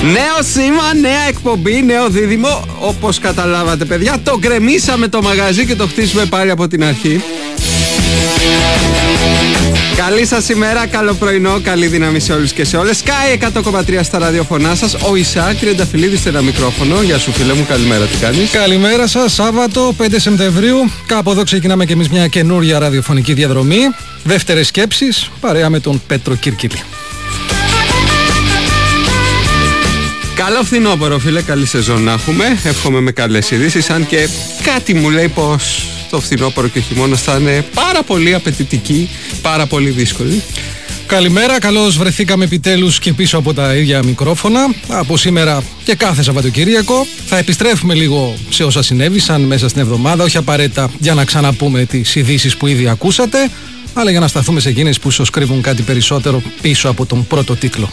Νέο σήμα, νέα εκπομπή, νέο δίδυμο. Όπως καταλάβατε, παιδιά, το γκρεμίσαμε το μαγαζί και το χτίσουμε πάλι από την αρχή. Καλή σας ημέρα, καλό πρωινό, καλή δύναμη σε όλους και σε όλες. Sky 100,3 στα ραδιοφωνά σας. Ο Ισαάκ Τριανταφυλλίδης σε ένα μικρόφωνο. Γεια σου, φίλε μου, καλημέρα, τι κάνεις? Καλημέρα σας, Σάββατο 5 Σεπτεμβρίου. Κάπου εδώ ξεκινάμε και εμείς μια καινούρια ραδιοφωνική διαδρομή. Δεύτερες σκέψεις, παρέα με τον Πέτρο Κυρκίλη. Καλό φθινόπωρο, φίλε, καλή σεζόν να έχουμε. Εύχομαι με καλές ειδήσεις, αν και κάτι μου λέει πως το φθινόπωρο και ο χειμώνας θα είναι πάρα πολύ απαιτητικοί, πάρα πολύ δύσκολοι. Καλημέρα, καλώς βρεθήκαμε επιτέλους και πίσω από τα ίδια μικρόφωνα. Από σήμερα και κάθε Σαββατοκύριακο θα επιστρέφουμε λίγο σε όσα συνέβησαν μέσα στην εβδομάδα, όχι απαραίτητα για να ξαναπούμε τις ειδήσεις που ήδη ακούσατε, αλλά για να σταθούμε σε εκείνες που ίσως κρύβουν κάτι περισσότερο πίσω από τον πρώτο τίτλο.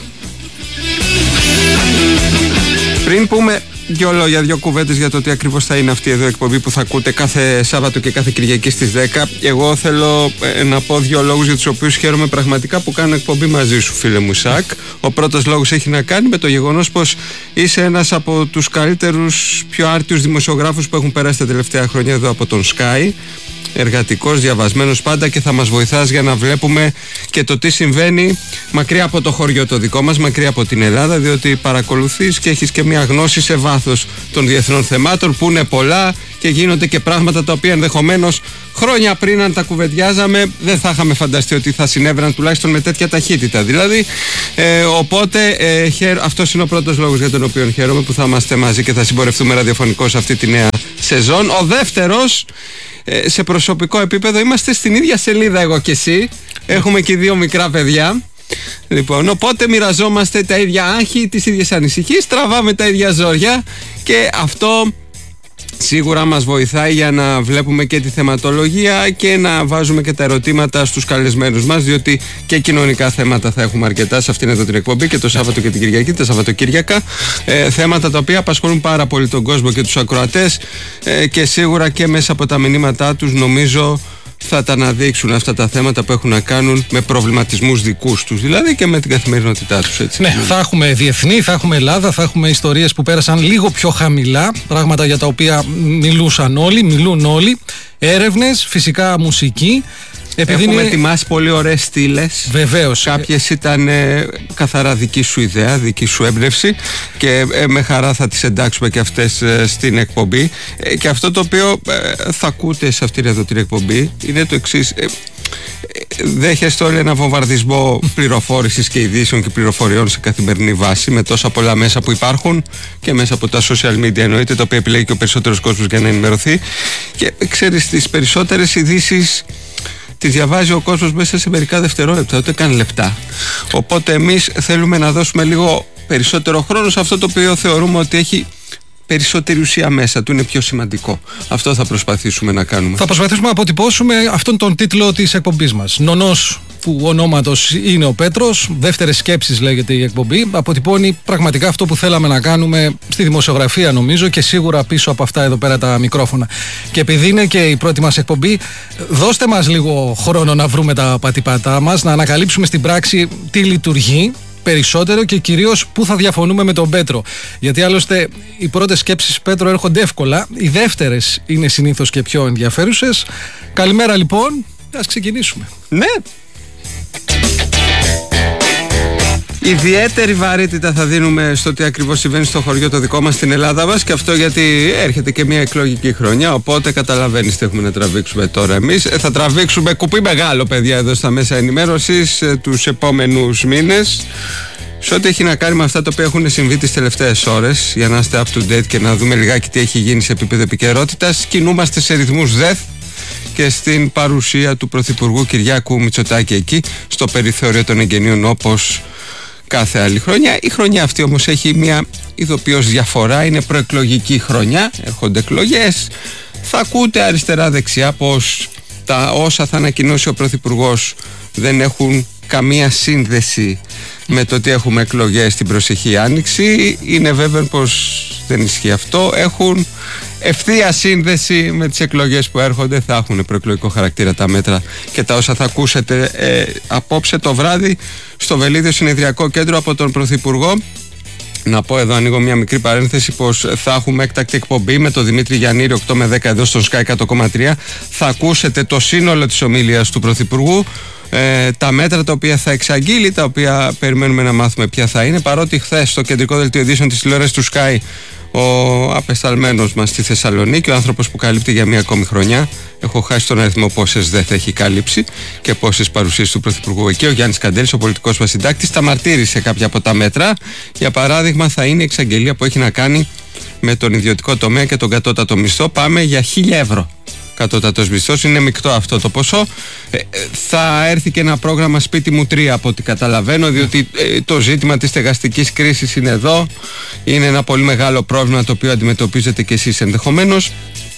Πριν πούμε δύο λόγια, δύο κουβέντες για το τι ακριβώς θα είναι αυτή εδώ η εκπομπή που θα ακούτε κάθε Σάββατο και κάθε Κυριακή στις 10, εγώ θέλω να πω δύο λόγους για τους οποίους χαίρομαι πραγματικά που κάνω εκπομπή μαζί σου, φίλε μου Σάκ. Ο πρώτος λόγος έχει να κάνει με το γεγονός πως είσαι ένας από τους καλύτερους, πιο άρτιους δημοσιογράφους που έχουν περάσει τα τελευταία χρόνια εδώ από τον Sky. Εργατικός, διαβασμένος πάντα, και θα μας βοηθάς για να βλέπουμε και το τι συμβαίνει μακριά από το χωριό το δικό μας, μακριά από την Ελλάδα, διότι παρακολουθείς και έχεις και μια γνώση σε βάθος των διεθνών θεμάτων που είναι πολλά και γίνονται και πράγματα τα οποία ενδεχομένως χρόνια πριν, αν τα κουβεντιάζαμε, δεν θα είχαμε φανταστεί ότι θα συνέβαιναν τουλάχιστον με τέτοια ταχύτητα. Δηλαδή, οπότε αυτός είναι ο πρώτος λόγος για τον οποίο χαίρομαι που θα είμαστε μαζί και θα συμπορευτούμε ραδιοφωνικώς σε αυτή τη νέα σεζόν. Ο δεύτερος, σε προσωπικό επίπεδο, είμαστε στην ίδια σελίδα εγώ και εσύ. Έχουμε και δύο μικρά παιδιά. Λοιπόν, οπότε μοιραζόμαστε τα ίδια άγχη, τις ίδιες ανησυχίες, τραβάμε τα ίδια ζόρια και αυτό σίγουρα μας βοηθάει για να βλέπουμε και τη θεματολογία και να βάζουμε και τα ερωτήματα στους καλεσμένους μας, διότι και κοινωνικά θέματα θα έχουμε αρκετά σε αυτήν εδώ την εκπομπή και το Σάββατο και την Κυριακή, τα Σαββατοκύριακα, θέματα τα οποία απασχολούν πάρα πολύ τον κόσμο και τους ακροατές, και σίγουρα και μέσα από τα μηνύματά τους νομίζω θα τα αναδείξουν αυτά τα θέματα που έχουν να κάνουν με προβληματισμούς δικούς τους, δηλαδή και με την καθημερινότητά τους, έτσι. Ναι, θα έχουμε διεθνή, θα έχουμε Ελλάδα, θα έχουμε ιστορίες που πέρασαν λίγο πιο χαμηλά, πράγματα για τα οποία μιλούν όλοι, έρευνες, φυσικά μουσική. Έχουμε ετοιμάσει πολύ ωραίες στήλες. Βεβαίως. Κάποιες ήταν καθαρά δική σου ιδέα, δική σου έμπνευση, και με χαρά θα τις εντάξουμε και αυτές στην εκπομπή. Και αυτό το οποίο θα ακούτε σε αυτήν εδώ την εκπομπή είναι το εξής. Δέχεστε όλοι ένα βομβαρδισμό πληροφόρησης και ειδήσεων και πληροφοριών σε καθημερινή βάση, με τόσα πολλά μέσα που υπάρχουν και μέσα από τα social media, εννοείται, τα οποία επιλέγει και ο περισσότερος κόσμος για να ενημερωθεί. Και ξέρεις, τις περισσότερες ειδήσεις τις διαβάζει ο κόσμος μέσα σε μερικά δευτερόλεπτα, ούτε καν λεπτά. Οπότε εμείς θέλουμε να δώσουμε λίγο περισσότερο χρόνο σε αυτό το οποίο θεωρούμε ότι έχει περισσότερη ουσία μέσα του, είναι πιο σημαντικό. Αυτό θα προσπαθήσουμε να κάνουμε. Θα προσπαθήσουμε να αποτυπώσουμε αυτόν τον τίτλο της εκπομπής μας. Νονός, που ονόματος είναι ο Πέτρος, δεύτερες σκέψεις λέγεται η εκπομπή, αποτυπώνει πραγματικά αυτό που θέλαμε να κάνουμε στη δημοσιογραφία, νομίζω, και σίγουρα πίσω από αυτά εδώ πέρα τα μικρόφωνα. Και επειδή είναι και η πρώτη μας εκπομπή, δώστε μας λίγο χρόνο να βρούμε τα πατήματά μας, να ανακαλύψουμε στην πράξη τι λειτουργεί περισσότερο και κυρίως πού θα διαφωνούμε με τον Πέτρο. Γιατί άλλωστε οι πρώτες σκέψεις, Πέτρο, έρχονται εύκολα, οι δεύτερες είναι συνήθως και πιο ενδιαφέρουσες. Καλημέρα λοιπόν, ας ξεκινήσουμε. Ναι. Ιδιαίτερη βαρύτητα θα δίνουμε στο τι ακριβώς συμβαίνει στο χωριό το δικό μας, στην Ελλάδα μας, και αυτό γιατί έρχεται και μια εκλογική χρονιά, οπότε καταλαβαίνεις τι έχουμε να τραβήξουμε τώρα εμείς. Θα τραβήξουμε κουπί μεγάλο, παιδιά, εδώ στα μέσα ενημέρωσης τους επόμενους μήνες, σε ό,τι έχει να κάνει με αυτά τα οποία έχουν συμβεί τις τελευταίες ώρες, για να είστε up to date και να δούμε λιγάκι τι έχει γίνει σε επίπεδο επικαιρότητας. Κινούμαστε σε ρυθμούς ΔΕΘ και στην παρουσία του Πρωθυπουργού Κυριάκου Μητσοτάκη εκεί, στο περιθώριο των εγγενείων, όπως κάθε άλλη χρονιά. Η χρονιά αυτή όμως έχει μια ειδοποιώς διαφορά, είναι προεκλογική χρονιά, έρχονται εκλογές. Θα ακούτε αριστερά-δεξιά πως τα όσα θα ανακοινώσει ο Πρωθυπουργός δεν έχουν καμία σύνδεση με το ότι έχουμε εκλογές την προσεχή άνοιξη. Είναι βέβαιο πως δεν ισχύει αυτό. Έχουν ευθεία σύνδεση με τις εκλογές που έρχονται. Θα έχουν προεκλογικό χαρακτήρα τα μέτρα και τα όσα θα ακούσετε απόψε το βράδυ στο Βελίδιο Συνεδριακό Κέντρο από τον Πρωθυπουργό. Να πω εδώ, ανοίγω μια μικρή παρένθεση, πως θα έχουμε έκτακτη εκπομπή με τον Δημήτρη Γιαννήρη 8 με 10 εδώ στο Sky 100,3. Θα ακούσετε το σύνολο της ομιλίας του Πρωθυπουργού, τα μέτρα τα οποία θα εξαγγείλει, τα οποία περιμένουμε να μάθουμε ποια θα είναι, παρότι χθες στο κεντρικό δελτίο ειδήσεων της τηλεόρασης του Sky ο απεσταλμένος μας στη Θεσσαλονίκη, ο άνθρωπος που καλύπτει για μία ακόμη χρονιά, έχω χάσει τον αριθμό πόσες δεν θα έχει καλύψει και πόσες παρουσίες του Πρωθυπουργού εκεί, ο Γιάννης Καντέλης, ο πολιτικός μας συντάκτης, τα μαρτύρησε κάποια από τα μέτρα. Για παράδειγμα, θα είναι η εξαγγελία που έχει να κάνει με τον ιδιωτικό τομέα και τον κατώτατο μισθό. Πάμε για 1.000 ευρώ. Κατώτατος μισθός, είναι μεικτό αυτό το ποσό. Θα έρθει και ένα πρόγραμμα σπίτι μου 3 από ό,τι καταλαβαίνω, διότι το ζήτημα της στεγαστικής κρίσης είναι εδώ. Είναι ένα πολύ μεγάλο πρόβλημα το οποίο αντιμετωπίζετε και εσείς ενδεχομένως.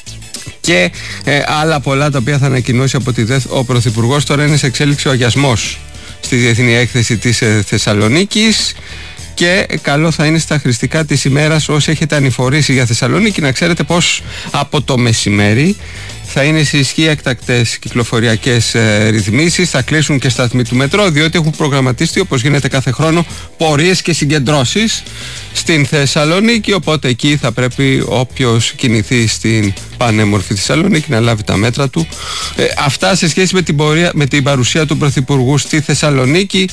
Και άλλα πολλά τα οποία θα ανακοινώσει από τη ΔΕΘ ο Πρωθυπουργός. Τώρα είναι σε εξέλιξη ο αγιασμός στη Διεθνή Έκθεση της Θεσσαλονίκης. Και καλό θα είναι στα χρηστικά της ημέρας, όσοι έχετε ανηφορήσει για Θεσσαλονίκη, να ξέρετε πως από το μεσημέρι θα είναι σε ισχύ έκτακτες κυκλοφοριακές ρυθμίσεις. Θα κλείσουν και σταθμοί του μετρό, διότι έχουν προγραμματιστεί, όπως γίνεται κάθε χρόνο, πορείες και συγκεντρώσεις στην Θεσσαλονίκη. Οπότε εκεί θα πρέπει όποιος κινηθεί στην πανέμορφη Θεσσαλονίκη να λάβει τα μέτρα του. Αυτά σε σχέση με την παρουσία του Πρωθυπουργού στη Θεσσαλονίκη.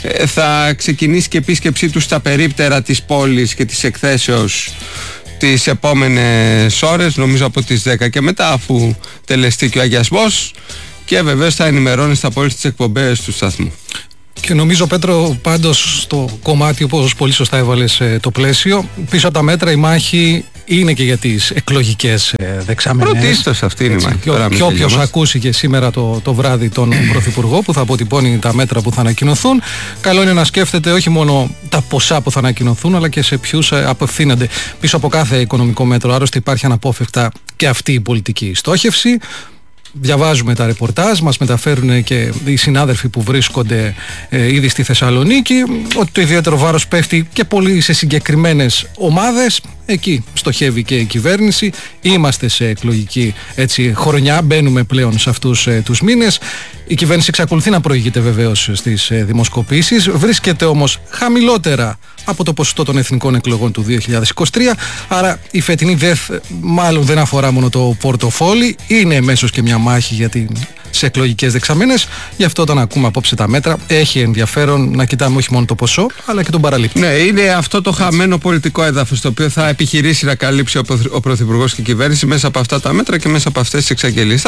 Θα ξεκινήσει και επίσκεψή του στα περίπτερα της πόλης και της εκθέσεως τις επόμενες ώρες, νομίζω από τις 10 και μετά, αφού τελεστεί και ο αγιασμός, και βεβαίως θα ενημερώνει στα πόλη τις εκπομπές του σταθμού. Και νομίζω, Πέτρο, πάντως στο κομμάτι, όπως πολύ σωστά έβαλες το πλαίσιο, πίσω από τα μέτρα η μάχη είναι και για τις εκλογικές δεξαμενές. Πρωτίστως αυτή είναι η μάχη. Και όποιος ακούσει και σήμερα το βράδυ τον Πρωθυπουργό που θα αποτυπώνει τα μέτρα που θα ανακοινωθούν, καλό είναι να σκέφτεται όχι μόνο τα ποσά που θα ανακοινωθούν, αλλά και σε ποιους απευθύνονται. Πίσω από κάθε οικονομικό μέτρο, άρρωστα, υπάρχει αναπόφευκτα και αυτή η πολιτική στόχευση. Διαβάζουμε τα ρεπορτάζ, μας μεταφέρουν και οι συνάδελφοι που βρίσκονται ήδη στη Θεσσαλονίκη, ότι το ιδιαίτερο βάρος πέφτει και πολύ σε συγκεκριμένες ομάδες. Εκεί στοχεύει και η κυβέρνηση. Είμαστε σε εκλογική χρονιά, μπαίνουμε πλέον σε αυτούς τους μήνες. Η κυβέρνηση εξακολουθεί να προηγείται βεβαίως στις δημοσκοπήσεις, βρίσκεται όμως χαμηλότερα από το ποσοστό των εθνικών εκλογών του 2023, άρα η φετινή ΔΕΘ μάλλον δεν αφορά μόνο το πορτοφόλι, είναι εμέσως και μια μάχη για σε εκλογικές δεξαμενές. Γι' αυτό όταν ακούμε απόψε τα μέτρα, έχει ενδιαφέρον να κοιτάμε όχι μόνο το ποσό, αλλά και τον παραλήπτη. Ναι, είναι αυτό το χαμένο πολιτικό έδαφος το οποίο θα επιχειρήσει να καλύψει ο Πρωθυπουργός και η κυβέρνηση μέσα από αυτά τα μέτρα και μέσα από αυτές τις εξαγγελίες.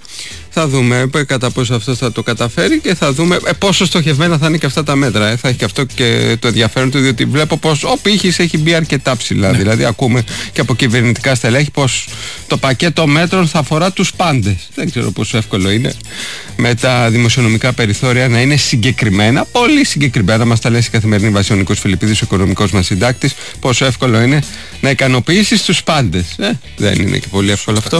Θα δούμε κατά πόσο αυτό θα το καταφέρει και θα δούμε πόσο στοχευμένα θα είναι και αυτά τα μέτρα. Θα έχει και αυτό και το ενδιαφέρον του, διότι βλέπω πως ο πύχης έχει μπει αρκετά ψηλά. Ναι. Δηλαδή, ακούμε και από κυβερνητικά στελέχη πως το πακέτο μέτρων θα αφορά τους πάντες. Δεν ξέρω πόσο εύκολο είναι με τα δημοσιονομικά περιθώρια να είναι συγκεκριμένα, πολύ συγκεκριμένα. Μας τα λέει σε καθημερινή βάση ο Νίκος Φιλιππίδης, ο οικονομικός μας συντάκτης, πόσο εύκολο είναι να ικανοποιήσεις τους πάντες. Δεν είναι και πολύ εύκολο αυτό.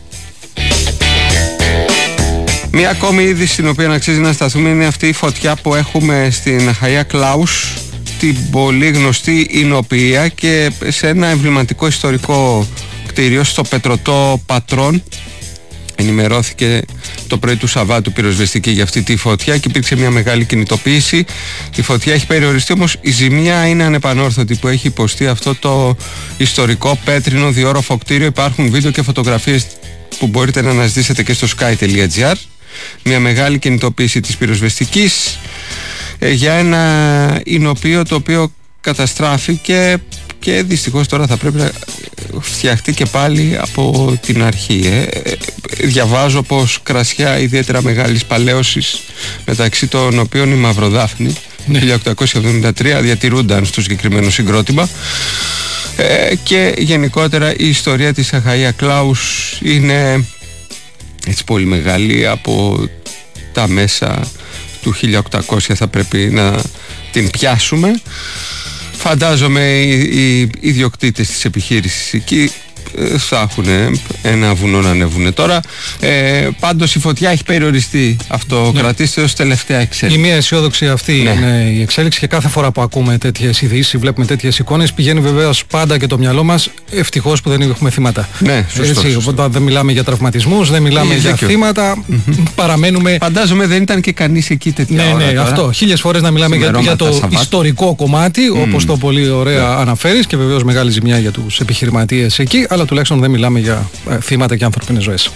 Μία ακόμη είδηση στην οποία αξίζει να σταθούμε είναι αυτή η φωτιά που έχουμε στην Αχαΐα Κλάους, την πολύ γνωστή Ινοποιία, και σε ένα εμβληματικό ιστορικό κτίριο στο Πετρωτό Πατρών. Ενημερώθηκε το πρωί του Σαββάτου πυροσβεστική για αυτή τη φωτιά και υπήρξε μια μεγάλη κινητοποίηση. Η φωτιά έχει περιοριστεί, όμως η ζημία είναι ανεπανόρθωτη που έχει υποστεί αυτό το ιστορικό πέτρινο διόροφο κτίριο. Υπάρχουν βίντεο και φωτογραφίες που μπορείτε να αναζητήσετε και στο sky.gr. Μια μεγάλη κινητοποίηση της πυροσβεστικής για ένα εινοποιείο το οποίο καταστράφηκε και δυστυχώς τώρα θα πρέπει να φτιαχτεί και πάλι από την αρχή. Διαβάζω πως κρασιά ιδιαίτερα μεγάλης παλαίωσης, μεταξύ των οποίων η Μαυροδάφνη 1873 διατηρούνταν στο συγκεκριμένο συγκρότημα, και γενικότερα η ιστορία της Αχαΐα Κλάους είναι έτσι πολύ μεγάλη. Από τα μέσα του 1800 θα πρέπει να την πιάσουμε. Φαντάζομαι οι ιδιοκτήτες της επιχείρησης εκεί θα έχουν ένα βουνό να ανέβουν. Τώρα πάντως η φωτιά έχει περιοριστεί. Αυτό κρατήστε ως τελευταία εξέλιξη. Η μία αισιόδοξη αυτή είναι η εξέλιξη, και κάθε φορά που ακούμε τέτοιες ειδήσεις, βλέπουμε τέτοιες εικόνες, πηγαίνει βεβαίως πάντα και το μυαλό μας ευτυχώς που δεν έχουμε θύματα. Ναι, σωστό. Οπότε δεν μιλάμε για τραυματισμούς, δεν μιλάμε για θύματα. Παραμένουμε. Φαντάζομαι δεν ήταν και κανείς εκεί τέτοια ώρα. Ναι, αυτό. 1000 φορές να μιλάμε για το ιστορικό κομμάτι, όπως το πολύ ωραία αναφέρεις, και βεβαίως μεγάλη ζημιά για τους επιχειρηματίες εκεί, αλλά τουλάχιστον δεν μιλάμε για θύματα και ανθρωπίνες ζωές.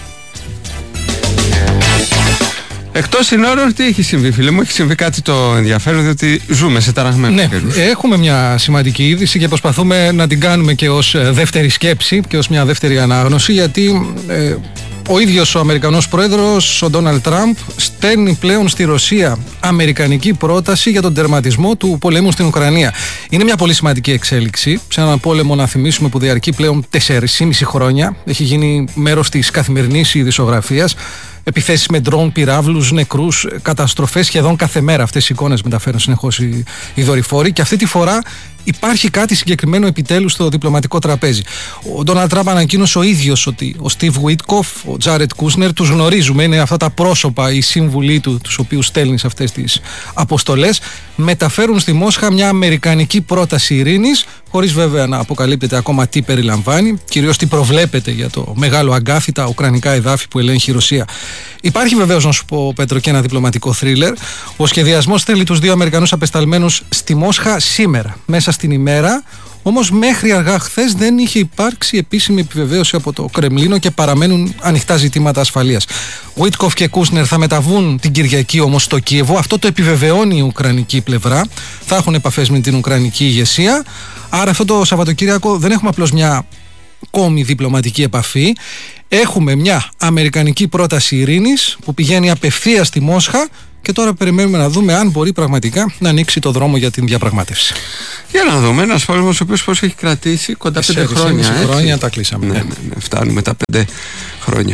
Εκτός συνόρων, τι έχει συμβεί, φίλε μου? Έχει συμβεί κάτι το ενδιαφέρον, διότι ζούμε σε ταραγμένους καιρούς. Έχουμε μια σημαντική είδηση και προσπαθούμε να την κάνουμε και ως δεύτερη σκέψη και ως μια δεύτερη ανάγνωση, γιατί ο ίδιος ο Αμερικανός πρόεδρος, ο Ντόναλντ Τραμπ, στέλνει πλέον στη Ρωσία αμερικανική πρόταση για τον τερματισμό του πολέμου στην Ουκρανία. Είναι μια πολύ σημαντική εξέλιξη σε έναν πόλεμο, να θυμίσουμε, που διαρκεί πλέον 4,5 χρόνια. Έχει γίνει μέρος της καθημερινής ειδησιογραφίας. Επιθέσεις με ντρόουν, πυράβλους, νεκρούς, καταστροφές σχεδόν κάθε μέρα. Αυτές οι εικόνες μεταφέρουν συνεχώς οι δορυφόροι, και αυτή τη φορά υπάρχει κάτι συγκεκριμένο επιτέλους στο διπλωματικό τραπέζι. Ο Ντόναλντ Τραμπ ανακοίνωσε ο ίδιος ότι ο Στίβ Γουίτκοφ, ο Τζάρετ Κούσνερ, τους γνωρίζουμε, είναι αυτά τα πρόσωπα, οι σύμβουλοι του, τους οποίους στέλνει σε αυτές τις αποστολές, μεταφέρουν στη Μόσχα μια αμερικανική πρόταση ειρήνης, χωρίς βέβαια να αποκαλύπτεται ακόμα τι περιλαμβάνει, κυρίως τι προβλέπεται για το μεγάλο αγκάθι, τα ουκρανικά εδάφη που ελέγχει η Ρωσία. Υπάρχει βεβαίως, να σου πω, Πέτρο, και ένα διπλωματικό θρίλερ. Ο σχεδιασμός θέλει τους 2 Αμερικανούς απεσταλμένους στη Μόσχα σήμερα, μέσα στην ημέρα. Όμως μέχρι αργά χθες δεν είχε υπάρξει επίσημη επιβεβαίωση από το Κρεμλίνο και παραμένουν ανοιχτά ζητήματα ασφαλείας. Γουίτκοφ και Κούσνερ θα μεταβούν την Κυριακή όμως στο Κίεβο. Αυτό το επιβεβαιώνει η ουκρανική πλευρά. Θα έχουν επαφές με την ουκρανική ηγεσία. Άρα αυτό το Σαββατοκύριακο δεν έχουμε απλώς μια ακόμη διπλωματική επαφή. Έχουμε μια αμερικανική πρόταση ειρήνης που πηγαίνει απευθείας στη Μόσχα, και τώρα περιμένουμε να δούμε αν μπορεί πραγματικά να ανοίξει το δρόμο για την διαπραγμάτευση. Για να δούμε, ένας πόλεμος ο οποίος πώς έχει κρατήσει κοντά 5 χρόνια. 4,5 χρόνια τα κλείσαμε. Ναι, φτάνουμε τα 5 χρόνια.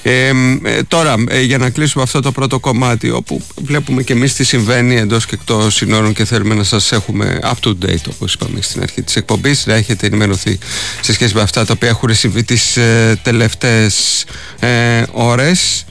Τώρα, για να κλείσουμε αυτό το πρώτο κομμάτι, όπου βλέπουμε και εμείς τι συμβαίνει εντός και εκτός συνόρων, και θέλουμε να σας έχουμε up to date, όπως είπαμε στην αρχή της εκπομπής, να έχετε ενημερωθεί σε σχέση με αυτά τα οποία έχουν συμβεί τις τελευταίες ώρες.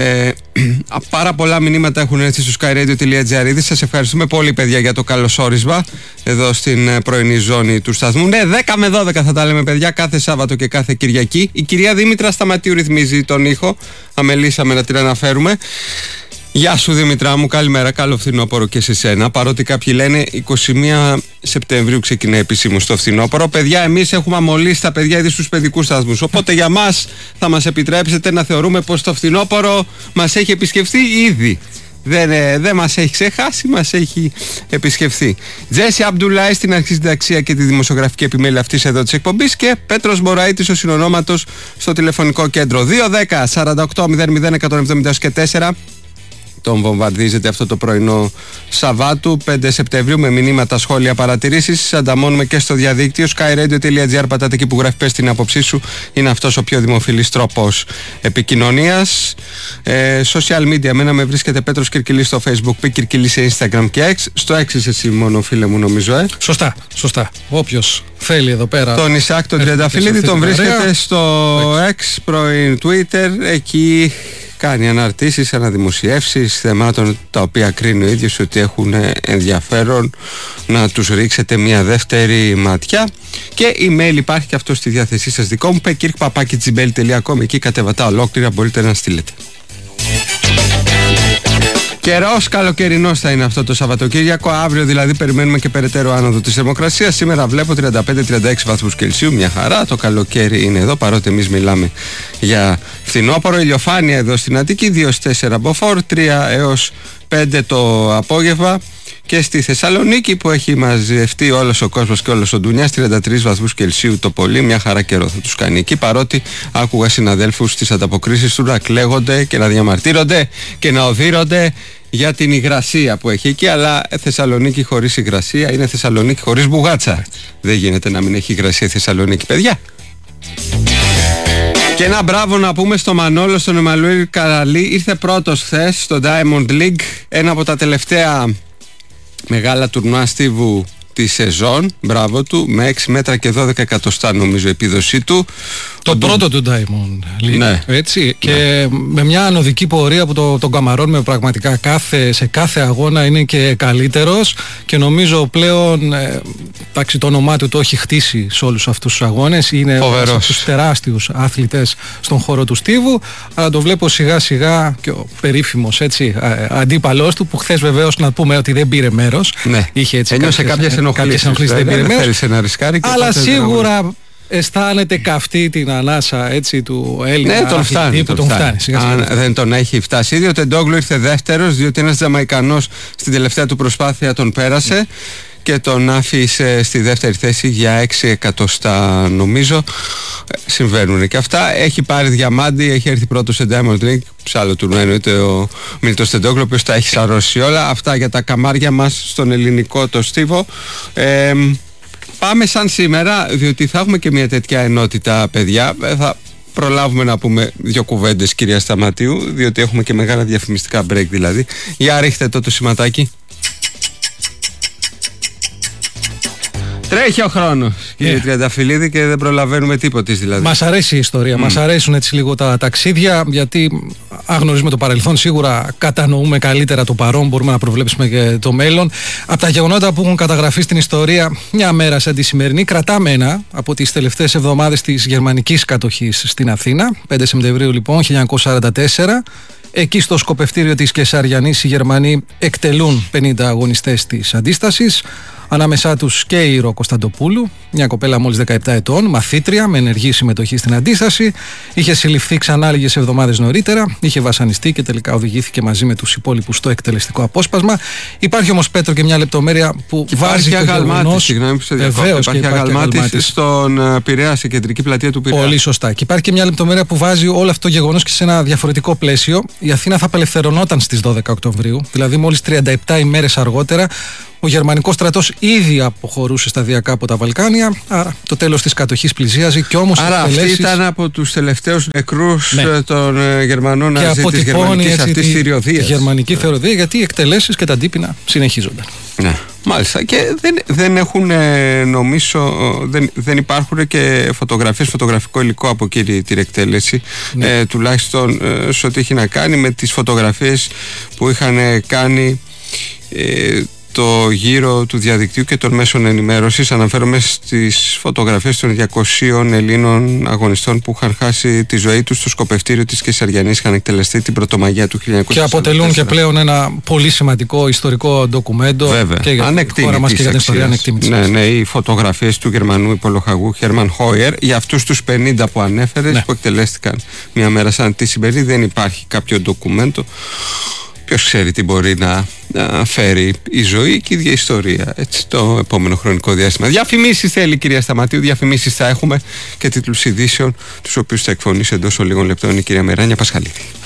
Πάρα πολλά μηνύματα έχουν έρθει στο skyradio.gr. Σας ευχαριστούμε πολύ, παιδιά, για το καλωσόρισμα εδώ στην πρωινή ζώνη του σταθμού. Ναι, 10 με 12 θα τα λέμε, παιδιά, κάθε Σάββατο και κάθε Κυριακή. Η κυρία Δήμητρα Σταματίου ρυθμίζει τον ήχο. Αμελήσαμε να την αναφέρουμε. Γεια σου, Δημητρά μου, καλημέρα, καλό φθινόπωρο και σε σένα. Παρότι κάποιοι λένε 21 Σεπτεμβρίου ξεκινάει επισήμως το φθινόπωρο. Παιδιά, εμείς έχουμε αμολύσει τα παιδιά ήδη στους παιδικούς σταθμούς. Οπότε για μας θα μας επιτρέψετε να θεωρούμε πως το φθινόπωρο μας έχει επισκεφθεί ήδη. Δεν μας έχει ξεχάσει, μας έχει επισκεφθεί. Τζέσι Αμπτουλάη στην αρχισυνταξία και τη δημοσιογραφική επιμέλεια αυτής εδώ της εκπομπής, και Πέτρος Μωραΐτης, ο συνονόματος, στο τηλεφωνικό κέντρο. 210 48 00 170 και 4. Τον βομβαρδίζεται αυτό το πρωινό Σαββάτου 5 Σεπτεμβρίου με μηνύματα, σχόλια, παρατηρήσεις. Ανταμώνουμε και στο διαδίκτυο skyradio.gr. Πατάτε εκεί που γράφει πες την άποψή σου. Είναι αυτός ο πιο δημοφιλής τρόπος επικοινωνίας. Social media, εμένα με βρίσκεται Πέτρος Κυρκυλής στο Facebook, Π Κυρκυλής σε Instagram και X. Στο X είσαι εσύ μόνο, φίλε μου, νομίζω. Σωστά. Όποιος θέλει εδώ πέρα. Τον Ισάκ τον Τριανταφυλλίδη τον βρίσκεται στο X, πρώην Twitter. Εκεί κάνει αναρτήσεις, αναδημοσιεύσεις θεμάτων τα οποία κρίνει ο ίδιος ότι έχουν ενδιαφέρον να τους ρίξετε μια δεύτερη ματιά. Και email υπάρχει και αυτό στη διάθεσή σας δικό μου, pekirk@gmail.com. Εκεί κατεβατά ολόκληρα, μπορείτε να στείλετε. Καιρός καλοκαιρινός θα είναι αυτό το Σαββατοκύριακο. Αύριο δηλαδή περιμένουμε και περαιτέρω άνοδο της θερμοκρασίας. Σήμερα βλέπω 35-36 βαθμούς Κελσίου. Μια χαρά. Το καλοκαίρι είναι εδώ, παρότι εμείς μιλάμε για φθινόπωρο. Ηλιοφάνεια εδώ στην Αττική, 2-4 μποφόρ, 3 έως 5 το απόγευμα. Και στη Θεσσαλονίκη, που έχει μαζευτεί όλος ο κόσμος και όλος ο ντουνιάς, 33 βαθμούς Κελσίου το πολύ. Μια χαρά καιρό θα τους κάνει εκεί, παρότι άκουγα συναδέλφους στις ανταποκρίσεις του να κλαίγονται και να διαμαρτύρονται και να οδύρονται για την υγρασία που έχει εκεί. Αλλά Θεσσαλονίκη χωρίς υγρασία είναι Θεσσαλονίκη χωρίς μπουγάτσα. Δεν γίνεται να μην έχει υγρασία η Θεσσαλονίκη, παιδιά. Και ένα μπράβο να πούμε στο Μανόλο, στον Εμμανουήλ Καραλή. Ήρθε πρώτος χθες στο Diamond League, ένα από τα τελευταία μεγάλα τουρνουά στίβου τη σεζόν, μπράβο του, με 6 μέτρα και 12 εκατοστά νομίζω επίδοσή του. Το πρώτο του Diamond League, ναι. Έτσι, και με μια ανωδική πορεία που τον καμαρώνουμε πραγματικά σε κάθε αγώνα, είναι και καλύτερος, και νομίζω πλέον το όνομά του το έχει χτίσει σε όλους αυτούς τους αγώνες. Είναι ένας από τους τεράστιους άθλητες στον χώρο του στίβου, αλλά το βλέπω σιγά σιγά και ο περίφημος αντίπαλός του, που χθες βεβαίως να πούμε ότι δεν πήρε μέρος. Ναι. Είχε ένιωσε κάποιες ενοχλήσεις, δεν πήρε μέρος, να ρισκάρει, αλλά σίγουρα αισθάνεται καυτή την ανάσα του Έλληνα αθλητή που τον φτάνει. Δεν τον έχει φτάσει ήδη. Ο Τεντόγλου ήρθε δεύτερος, διότι ένας Τζαμαϊκανός στην τελευταία του προσπάθεια τον πέρασε και τον άφησε στη δεύτερη θέση για 6 εκατοστά νομίζω. Συμβαίνουν και αυτά. Έχει πάρει διαμάντι, έχει έρθει πρώτο σε Diamond League. Σε άλλο τουρνουά εννοείται ο Μίλτος Τεντόγλου, ο οποίος τα έχει σαρώσει όλα. Αυτά για τα καμάρια μας στον ελληνικό το στίβο. Πάμε σαν σήμερα, διότι θα έχουμε και μια τέτοια ενότητα, παιδιά. Θα προλάβουμε να πούμε δύο κουβέντες, κυρία Σταματίου, διότι έχουμε και μεγάλα διαφημιστικά break δηλαδή. Για ρίχτε το σηματάκι. Τρέχει ο χρόνος, κύριε Τριανταφυλλίδη, και δεν προλαβαίνουμε τίποτε δηλαδή. Μας αρέσει η ιστορία, μας αρέσουν έτσι λίγο τα ταξίδια, γιατί αν γνωρίζουμε το παρελθόν, σίγουρα κατανοούμε καλύτερα το παρόν, μπορούμε να προβλέψουμε και το μέλλον. Από τα γεγονότα που έχουν καταγραφεί στην ιστορία, μια μέρα σαν τη σημερινή, κρατάμε ένα από τις τελευταίες εβδομάδες της γερμανικής κατοχής στην Αθήνα, 5 Σεπτεμβρίου λοιπόν, 1944. Εκεί στο σκοπευτήριο της Κεσαριανής οι Γερμανοί εκτελούν 50 αγωνιστές της αντίστασης. Ανάμεσά τους και η Ρο Κωνσταντοπούλου, μια κοπέλα μόλις 17 ετών, μαθήτρια με ενεργή συμμετοχή στην αντίσταση. Είχε συλληφθεί ξανά λίγες εβδομάδες νωρίτερα, είχε βασανιστεί και τελικά οδηγήθηκε μαζί με τους υπόλοιπους στο εκτελεστικό απόσπασμα. Υπάρχει όμως, Πέτρο, και μια λεπτομέρεια που βάζει το γεγονός. Συγγνώμη που σε διακόπτω. Υπάρχει αγαλμάτης στον Πειραιά, σε κεντρική πλατεία του Πειραιά. Πολύ σωστά. Και υπάρχει και μια λεπτομέρεια που βάζει όλο αυτό το γεγονός και σε ένα διαφορετικό πλαίσιο. Η Αθήνα θα απελευθερωνόταν στις 12 Οκτωβρίου, δηλαδή μόλις 37 ημέρες αργότερα. Ο γερμανικός στρατός ήδη αποχωρούσε σταδιακά από τα Βαλκάνια, άρα το τέλος της κατοχής πλησίαζε, και όμως άρα αυτή ήταν από τους τελευταίους νεκρούς των Γερμανών ναζί της γερμανικής αυτής θηριωδίας. Τη γερμανική θηριωδία, γιατί οι εκτελέσεις και τα αντίπεινα συνεχίζονταν. Ναι, μάλιστα. Και δεν έχουν, νομίζω, δεν υπάρχουν και φωτογραφίες, φωτογραφικό υλικό από εκείνη την εκτέλεση, τουλάχιστον σε ό,τι έχει να κάνει με τις φωτογραφίες που είχαν κάνει το γύρο του διαδικτύου και των μέσων ενημέρωσης. Αναφέρομαι στις φωτογραφίες των 200 Ελλήνων αγωνιστών που είχαν χάσει τη ζωή τους στο σκοπευτήριο της Κεσαριανής, είχαν εκτελεστεί την Πρωτομαγιά του 1944. Και αποτελούν και πλέον ένα πολύ σημαντικό ιστορικό ντοκουμέντο. Βέβαια, και για τη χώρα μας και για την ιστορία ανεκτήμητης. Ναι, οι φωτογραφίες του Γερμανού υπολογαγού Χέρμαν Χόιερ, για αυτούς τους 50 που ανέφερες, που εκτελέστηκαν μια μέρα σαν τη σημερινή, δεν υπάρχει κάποιο ντοκουμέντο. Ποιος ξέρει τι μπορεί να φέρει η ζωή και η ίδια ιστορία, έτσι, το επόμενο χρονικό διάστημα. Διαφημίσεις θέλει, κυρία Σταματίου, διαφημίσεις θα έχουμε, και τίτλους ειδήσεων, τους οποίους θα εκφωνήσει εντός λίγων λεπτών η κυρία Μεράνια Πασχαλίδη.